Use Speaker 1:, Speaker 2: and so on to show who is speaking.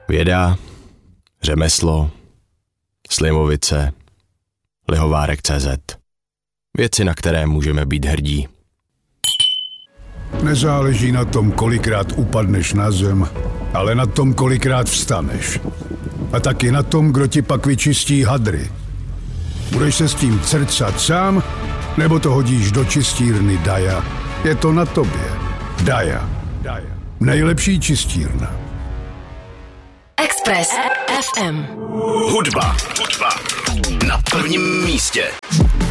Speaker 1: Věda, řemeslo, Slimovice, Lihovárek.cz. Věci, na které můžeme být hrdí.
Speaker 2: Nezáleží na tom, kolikrát upadneš na zem, ale na tom, kolikrát vstaneš. A taky na tom, kdo ti pak vyčistí hadry. Budeš se s tím crcat sám, nebo to hodíš do čistírny Daja? Je to na tobě. Daja. Nejlepší čistírna.
Speaker 3: Express FM.
Speaker 4: Hudba na prvním místě.